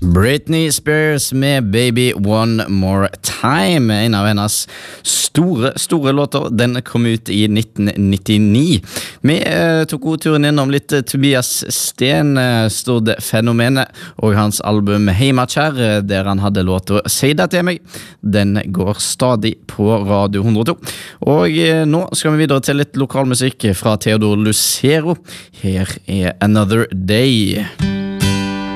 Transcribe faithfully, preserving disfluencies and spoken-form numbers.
Britney Spears med Baby One More Time, en av hennes store, store låter. Den kom ut i nitten nittini. Vi eh, tok god turen innom litt Tobias Sten, eh, stod fenomenet, og hans album Heimakjær, der han hadde låter Si det til meg. Den går stadig på Radio hundre og to. Og eh, nå skal vi videre til litt lokalmusikk fra Theodor Lucero. Her er Another Day.